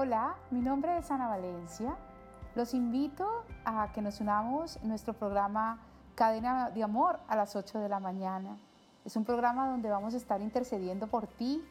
Hola, mi nombre es Ana Valencia. Los invito a que nos unamos en nuestro programa Cadena de Amor a las 8 de la mañana. Es un programa donde vamos a estar intercediendo por ti